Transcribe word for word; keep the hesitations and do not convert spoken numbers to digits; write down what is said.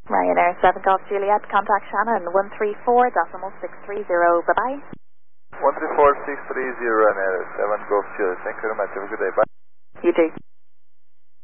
Ryanair seven Golf Juliet, contact Shannon one three four decimal six three zero. Bye-bye. one three four six three zero Ryanair seven Golf Juliet. Thank you very much. Have a good day. Bye. You too.